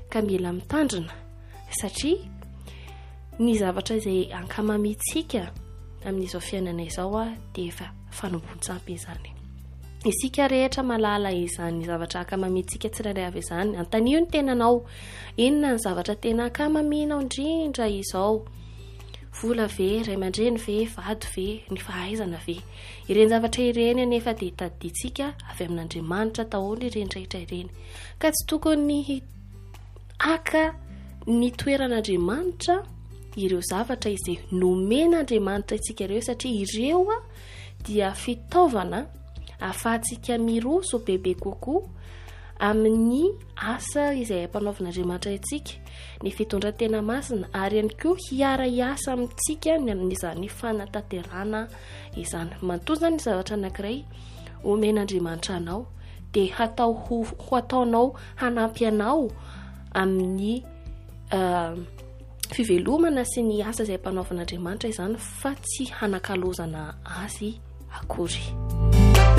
ka mila mitandrina satria ny zavatra izay ankamamitsika amin'izao fiainana izao dia efa fanombon-tsampy izany. Isika rehetra malala izany zavatra ankamamitsika tsirairay avy izany, antanio ny tenanao, inona ny zavatra tena ankamaminao indrindra izao, vola ve, ray aman-dreny ve, vady ve, ny fahaizana ve, ireny zavatra ireny anefa dia tadiditsika avy amin'Andriamanitra daholo ireny rehetra ireny, ka tsy tokony aka ny toeran'Andriamanitra ireo zavatra izay nomen'Andriamanitra itsika ireo, satria ireo dia fitaovana ahafahantsika miroso bebe kokoa amin'ny asa izay ampanaovan'Andriamanitra itsika, ny fitondran-tena masina, ary ihany koa hiara-iasa amintsika n'izany fanatanterana izany. Matoa zany zavatra anankiray omen'Andriamanitra anao dia ho ataonao hanampy anao amin'ny fivelomana sy ny asa izay ampanaovan'Andriamanitra izany, fa tsy hanakalozana azy akory.